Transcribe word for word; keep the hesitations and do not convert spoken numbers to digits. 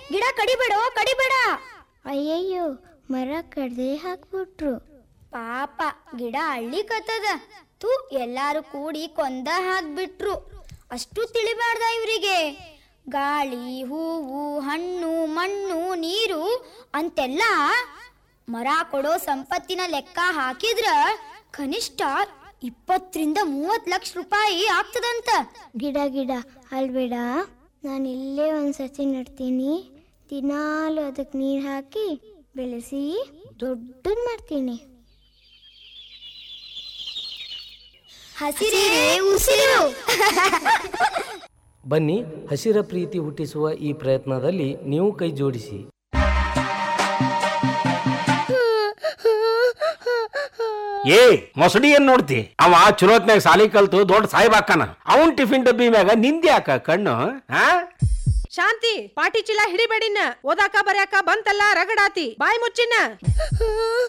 ಗಿಡ ಕಡಿಬೇಡೋ ಕಡಿಬೇಡ. ಅಯ್ಯಯ್ಯೋ, ಮರ ಕಡ್ದೆ ಹಾಕ್ಬಿಟ್ರು. ಪಾಪ ಗಿಡ ಅಳ್ಳಿಕತ್ತದ. ತೂ ಎಲ್ಲಾರು ಕೂಡಿ ಕೊಂದ ಹಾಕ್ಬಿಟ್ರು. ಅಷ್ಟು ತಿಳಿಬಾರ್ದ ಇವರಿಗೆ. ಗಾಳಿ, ಹೂವು, ಹಣ್ಣು, ಮಣ್ಣು, ನೀರು ಅಂತೆಲ್ಲ ಮರ ಕೊಡೋ ಸಂಪತ್ತಿನ ಲೆಕ್ಕ ಹಾಕಿದ್ರ ಕನಿಷ್ಠ ಇಪ್ಪತ್ತರಿಂದ ಮೂವತ್ ಲಕ್ಷ ರೂಪಾಯಿ ಆಗ್ತದಂತ. ಗಿಡ ಗಿಡ ಅಲ್ಬೇಡ, ನಾನು ಇಲ್ಲೇ ಒಂದು ಸಸಿ ನಡ್ತೀನಿ. ದಿನಾಲು ಅದಕ್ಕೆ ನೀರು ಹಾಕಿ ಬೆಳೆಸಿ ದೊಡ್ಡದು ಮಾಡ್ತೀನಿ. ಹಸಿರೇ ಉಸಿರು. ಬನ್ನಿ, ಹಸಿರ ಪ್ರೀತಿ ಹುಟ್ಟಿಸುವ ಈ ಪ್ರಯತ್ನದಲ್ಲಿ ನೀವು ಕೈ ಜೋಡಿಸಿ. ಏ ಮೊಸಡಿ ಏನ್ ನೋಡ್ತಿ? ಅವ ಚುರೋತ್ನಾಗ ಸಾಲಿ ಕಲ್ತು ದೊಡ್ಡ ಸಾಯಿಬ್ ಹಾಕನ. ಅವನ್ ಟಿಫಿನ್ ಡಬ್ಬಿ ಮ್ಯಾಗ ನಿಂದಿ ಹಾಕ ಕಣ್ಣು. ಹಾ ಶಾಂತಿ, ಪಾಟಿ ಚೀಲ ಹಿಡಿಬೇಡಿನ. ಓದಾಕ ಬರ್ಯಾಕ ಬಂತಲ್ಲ ರಗಡಾತಿ. ಬಾಯಿ ಮುಚ್ಚಿನ.